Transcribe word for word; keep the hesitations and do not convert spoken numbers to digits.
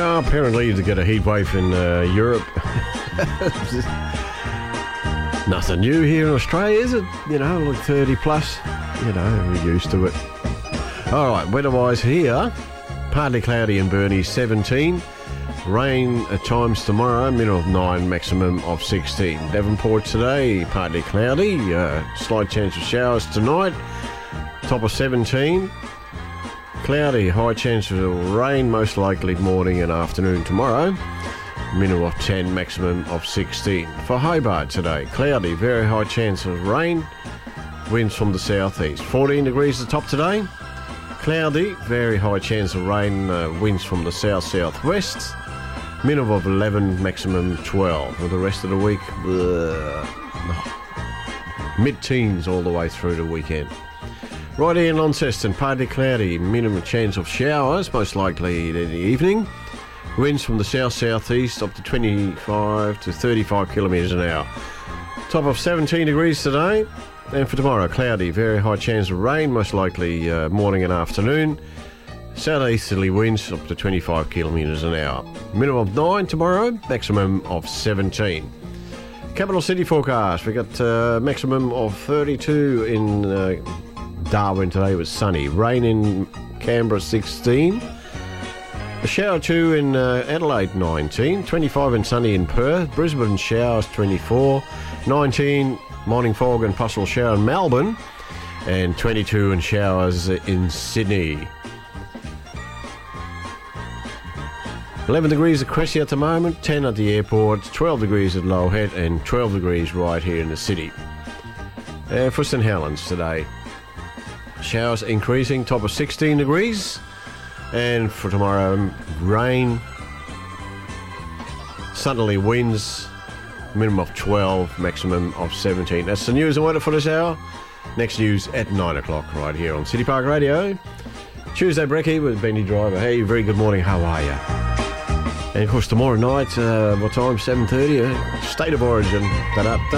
Well, apparently to get a heat wave in uh, Europe. Nothing new here in Australia, is it? You know, like thirty plus. You know, we're used to it. All right, weather-wise here, partly cloudy in Burnie, seventeen. Rain at times tomorrow, minimum of nine, maximum of sixteen. Devonport today, partly cloudy. Uh, slight chance of showers tonight, top of seventeen. Cloudy, high chance of rain, most likely morning and afternoon tomorrow. Minimum of ten, maximum of sixteen. For Hobart today, cloudy, very high chance of rain. Winds from the southeast. fourteen degrees the top today. Cloudy, very high chance of rain. Uh, winds from the south-southwest. Minimum of eleven, maximum twelve. For the rest of the week, uh, mid-teens all the way through the weekend. Right here in Launceston, partly cloudy, minimum chance of showers, most likely in the evening. Winds from the south-southeast up to twenty-five to thirty-five kilometres an hour. Top of seventeen degrees today. And for tomorrow, cloudy, very high chance of rain, most likely uh, morning and afternoon. Southeasterly winds up to twenty-five kilometres an hour. Minimum of nine tomorrow, maximum of seventeen. Capital City forecast, we got uh, maximum of thirty-two in uh, Darwin today. It was sunny. Rain in Canberra, sixteen. A shower or two in uh, Adelaide, nineteen. twenty-five and sunny in Perth. Brisbane showers, twenty-four. nineteen, morning fog and possible shower in Melbourne. And twenty-two and showers in Sydney. eleven degrees at Cressy at the moment, ten at the airport, twelve degrees at Low Head, and twelve degrees right here in the city. Uh, for St Helens today, showers increasing, top of sixteen degrees. And for tomorrow, rain, southerly winds, minimum of twelve, maximum of seventeen. That's the news and weather for this hour. Next news at nine o'clock right here on City Park Radio. Tuesday Brekkie with Benny Driver. Hey, very good morning, how are you? And of course tomorrow night, uh, what time? seven thirty, uh, State of Origin. Da-da-da.